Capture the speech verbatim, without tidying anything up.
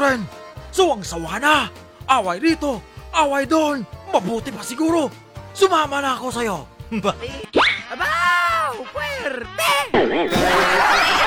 rin. Sawang-sawa na. Away dito, away doon. Mabuti pa siguro. Sumama na ako sa'yo. Abaw! Puwerte!